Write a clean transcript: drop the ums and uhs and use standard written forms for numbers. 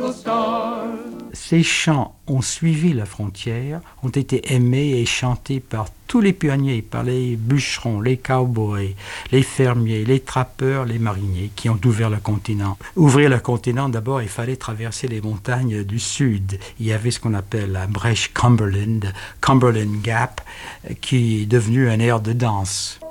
little star. Ces chants ont suivi la frontière, ont été aimés et chantés par tous les pionniers, par les bûcherons, les cowboys, les fermiers, les trappeurs, les mariniers qui ont ouvert le continent. Ouvrir le continent, d'abord, il fallait traverser les montagnes du sud. Il y avait ce qu'on appelle la brèche Cumberland, Cumberland Gap, qui est devenue un air de danse.